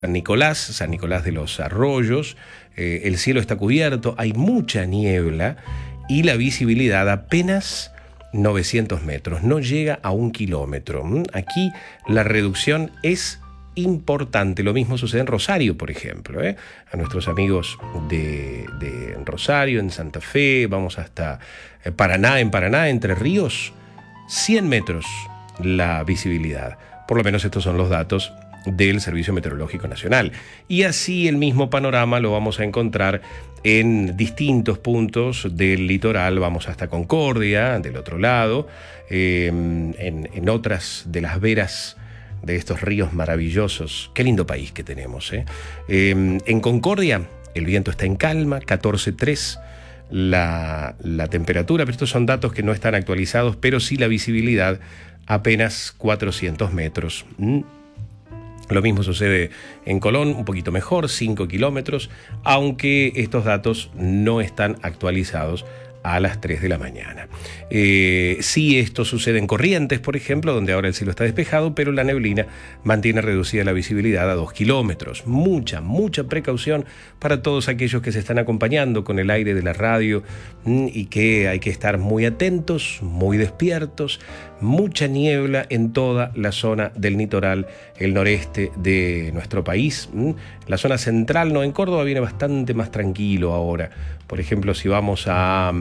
San Nicolás de los Arroyos, el cielo está cubierto, hay mucha niebla y la visibilidad apenas 900 metros, no llega a 1 kilómetro. Aquí la reducción es importante. Lo mismo sucede en Rosario, por ejemplo. A nuestros amigos de Rosario, en Santa Fe, vamos hasta Paraná, Entre Ríos, 100 metros la visibilidad. Por lo menos estos son los datos del Servicio Meteorológico Nacional. Y así el mismo panorama lo vamos a encontrar en distintos puntos del litoral. Vamos hasta Concordia, del otro lado, en otras de las veras de estos ríos maravillosos. Qué lindo país que tenemos, en Concordia el viento está en calma, 14,3 la temperatura, pero estos son datos que no están actualizados, pero sí la visibilidad apenas 400 metros. Lo mismo sucede en Colón, un poquito mejor, 5 kilómetros, aunque estos datos no están actualizados a las 3 de la mañana. Sí, esto sucede en Corrientes, por ejemplo, donde ahora el cielo está despejado, pero la neblina mantiene reducida la visibilidad a 2 kilómetros. Mucha precaución para todos aquellos que se están acompañando con el aire de la radio y que hay que estar muy atentos, muy despiertos. Mucha niebla en toda la zona del litoral, el noreste de nuestro país. La zona central, no, en Córdoba viene bastante más tranquilo ahora. Por ejemplo, si vamos a...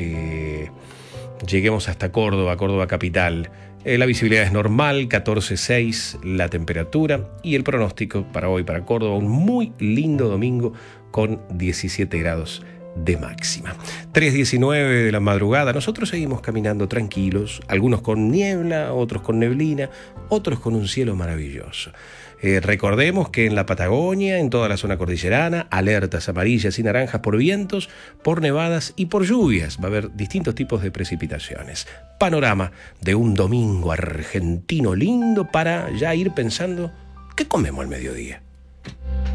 lleguemos hasta Córdoba capital, la visibilidad es normal, 14,6 la temperatura, y el pronóstico para hoy, para Córdoba, un muy lindo domingo con 17 grados de máxima. 3:19 de la madrugada, nosotros seguimos caminando tranquilos, algunos con niebla, otros con neblina, otros con un cielo maravilloso. Recordemos que en la Patagonia, en toda la zona cordillerana, alertas amarillas y naranjas por vientos, por nevadas y por lluvias. Va a haber distintos tipos de precipitaciones. Panorama de un domingo argentino lindo para ya ir pensando qué comemos al mediodía.